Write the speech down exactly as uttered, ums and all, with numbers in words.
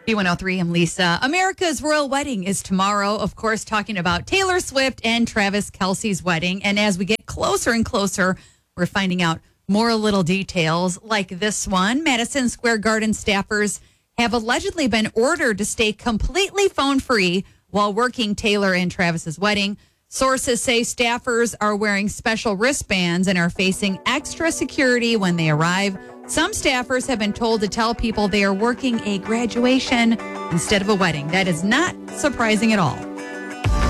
B one oh three, I'm Lisa. America's royal wedding is tomorrow. Of course, talking about Taylor Swift and Travis Kelce's wedding. And as we get closer and closer, we're finding out more little details like this one. Madison Square Garden staffers have allegedly been ordered to stay completely phone-free while working Taylor and Travis's wedding. Sources say staffers are wearing special wristbands and are facing extra security when they arrive. Some staffers have been told to tell people they are working a graduation instead of a wedding. That is not surprising at all.